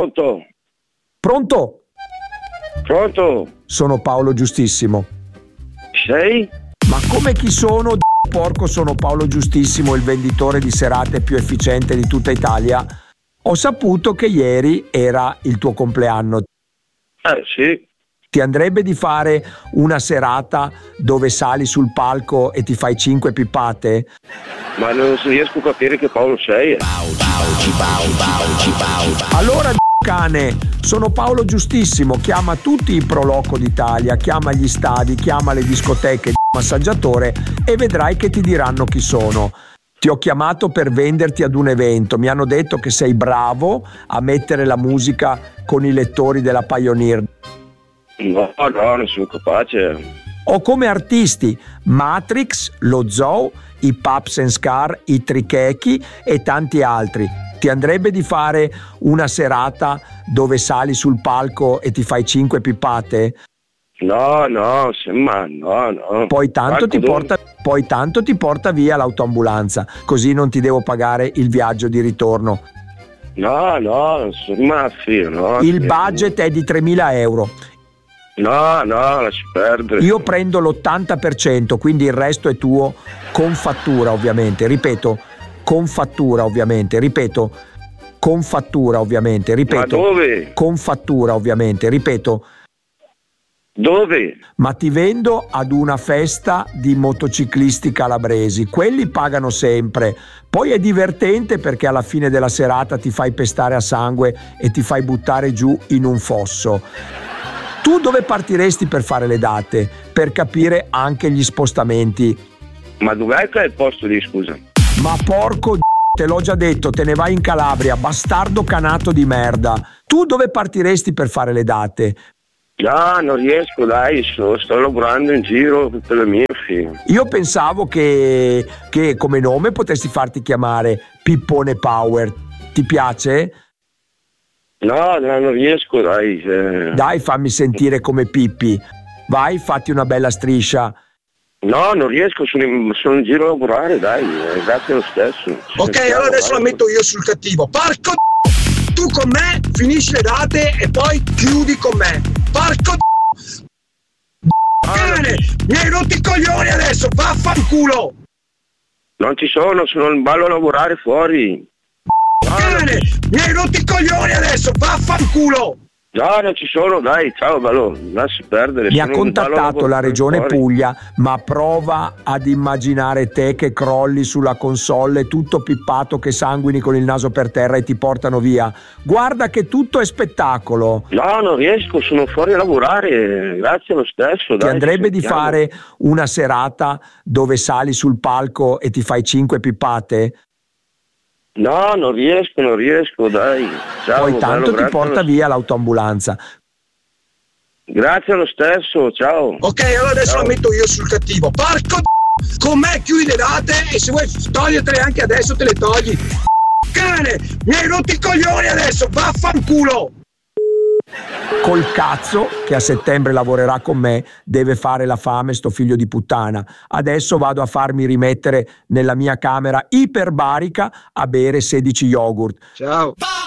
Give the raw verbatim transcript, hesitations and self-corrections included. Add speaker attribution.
Speaker 1: Pronto?
Speaker 2: Pronto?
Speaker 1: Pronto?
Speaker 2: Sono Paolo Giustissimo.
Speaker 1: Sei?
Speaker 2: Ma come chi sono, porco, sono Paolo Giustissimo, il venditore di serate più efficiente di tutta Italia. Ho saputo che ieri era il tuo compleanno.
Speaker 1: Eh sì.
Speaker 2: Ti andrebbe di fare una serata dove sali sul palco e ti fai cinque pippate?
Speaker 1: Ma non riesco a capire che Paolo sei.
Speaker 2: Allora, cane, sono Paolo Giustissimo, chiama tutti i Pro Loco d'Italia, chiama gli stadi, chiama le discoteche, massaggiatore, e vedrai che ti diranno chi sono. Ti ho chiamato per venderti ad un evento, mi hanno detto che sei bravo a mettere la musica con i lettori della Pioneer.
Speaker 1: No, no, non sono capace.
Speaker 2: Ho come artisti Matrix, lo Zoo, i Paps and Scar, i Trichechi e tanti altri. Ti andrebbe di fare una serata dove sali sul palco e ti fai cinque pippate?
Speaker 1: No, no, ma no, no.
Speaker 2: Poi tanto, ti porta, poi tanto ti porta via l'autoambulanza, così non ti devo pagare il viaggio di ritorno.
Speaker 1: No, no, sono mafia, no.
Speaker 2: Il budget è di tremila euro.
Speaker 1: No, no, lasci perdere.
Speaker 2: Io prendo l'ottanta per cento, quindi il resto è tuo, con fattura ovviamente, ripeto, con fattura ovviamente, ripeto, con fattura ovviamente, ripeto.
Speaker 1: Ma dove?
Speaker 2: Con fattura ovviamente, ripeto.
Speaker 1: Dove?
Speaker 2: Ma ti vendo ad una festa di motociclisti calabresi, quelli pagano sempre, poi è divertente perché alla fine della serata ti fai pestare a sangue e ti fai buttare giù in un fosso. Tu dove partiresti per fare le date? Per capire anche gli spostamenti.
Speaker 1: Ma dov'è che è il posto lì, scusa?
Speaker 2: Ma porco d***o, te l'ho già detto, te ne vai in Calabria, bastardo canato di merda. Tu dove partiresti per fare le date?
Speaker 1: No, non riesco, dai, sto, sto lavorando in giro per le mie figlie.
Speaker 2: Io pensavo che, che come nome potessi farti chiamare Pippone Power. Ti piace?
Speaker 1: No, no, non riesco, dai. Eh.
Speaker 2: Dai, fammi sentire come Pippi. Vai, fatti una bella striscia.
Speaker 1: No, non riesco, sono in, sono in giro a lavorare, dai, eh, grazie lo stesso.
Speaker 3: Ok, allora adesso la metto io sul cattivo. Porco d***o, tu con me finisci le date e poi chiudi con me. Porco d***o. Bene, mi hai rotto i coglioni adesso, vaffanculo.
Speaker 1: Non ci sono, sono in ballo a lavorare fuori.
Speaker 3: Bene, mi hai rotto i coglioni adesso, vaffanculo.
Speaker 1: No, non ci sono, dai, ciao, ballo, lasci perdere.
Speaker 2: Mi ha contattato la regione Puglia, ma prova ad immaginare te che crolli sulla console tutto pippato, che sanguini con il naso per terra e ti portano via. Guarda che tutto è spettacolo.
Speaker 1: No, non riesco, sono fuori a lavorare, grazie lo stesso.
Speaker 2: Ti
Speaker 1: dai,
Speaker 2: andrebbe di fare una serata dove sali sul palco e ti fai cinque pippate?
Speaker 1: No, non riesco, non riesco, dai. Ciao,
Speaker 2: Poi tanto
Speaker 1: bello,
Speaker 2: ti porta
Speaker 1: lo...
Speaker 2: via l'autoambulanza.
Speaker 1: Grazie lo stesso, ciao.
Speaker 3: Ok, allora adesso
Speaker 1: ciao.
Speaker 3: la metto io sul cattivo. Porco d***o, con me chiudi le date e se vuoi togliertele anche adesso te le togli. Cane, mi hai rotto i coglioni adesso, vaffanculo.
Speaker 2: Col cazzo che a settembre lavorerà con me, deve fare la fame sto figlio di puttana. Adesso vado a farmi rimettere nella mia camera iperbarica a bere sedici yogurt.
Speaker 3: Ciao.